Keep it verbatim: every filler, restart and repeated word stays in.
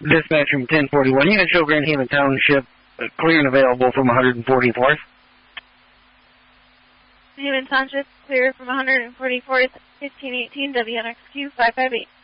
Dispatch from ten forty-one. You guys show Grand Haven Township uh, clear and available from one forty-fourth. Haven Township clear from one forty-fourth, fifteen eighteen W N X Q five five eight.